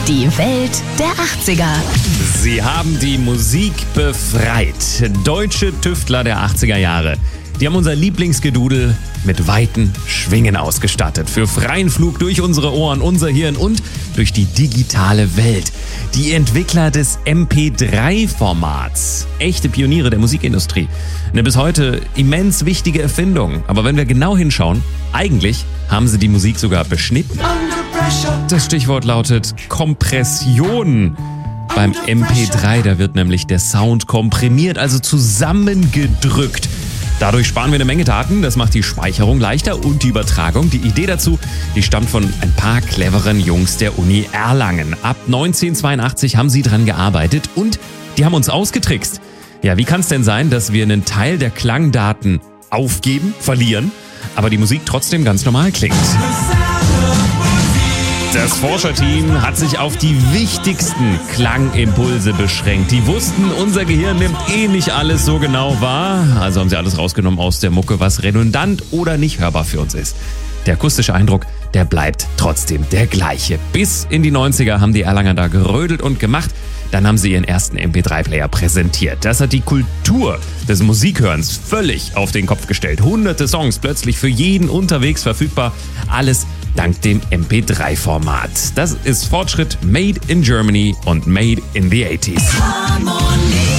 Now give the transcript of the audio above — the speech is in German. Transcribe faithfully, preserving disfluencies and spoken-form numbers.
Die Welt der achtziger. Sie haben die Musik befreit. Deutsche Tüftler der achtziger Jahre. Die haben unser Lieblingsgedudel mit weiten Schwingen ausgestattet. Für freien Flug durch unsere Ohren, unser Hirn und durch die digitale Welt. Die Entwickler des M P drei Formats. Echte Pioniere der Musikindustrie. Eine bis heute immens wichtige Erfindung. Aber wenn wir genau hinschauen, eigentlich haben sie die Musik sogar beschnitten. Das Stichwort lautet Kompression. Beim M P drei, da wird nämlich der Sound komprimiert, also zusammengedrückt. Dadurch sparen wir eine Menge Daten, das macht die Speicherung leichter und die Übertragung. Die Idee dazu, die stammt von ein paar cleveren Jungs der Uni Erlangen. Ab neunzehnhundertzweiundachtzig haben sie dran gearbeitet und die haben uns ausgetrickst. Ja, wie kann es denn sein, dass wir einen Teil der Klangdaten aufgeben, verlieren, aber die Musik trotzdem ganz normal klingt? Das Forscherteam hat sich auf die wichtigsten Klangimpulse beschränkt. Die wussten, unser Gehirn nimmt eh nicht alles so genau wahr. Also haben sie alles rausgenommen aus der Mucke, was redundant oder nicht hörbar für uns ist. Der akustische Eindruck, der bleibt trotzdem der gleiche. Bis in die neunziger haben die Erlanger da gerödelt und gemacht. Dann haben sie ihren ersten M P drei Player präsentiert. Das hat die Kultur des Musikhörens völlig auf den Kopf gestellt. Hunderte Songs plötzlich für jeden unterwegs verfügbar. Alles dank dem M P drei Format. Das ist Fortschritt, made in Germany und made in the eighties.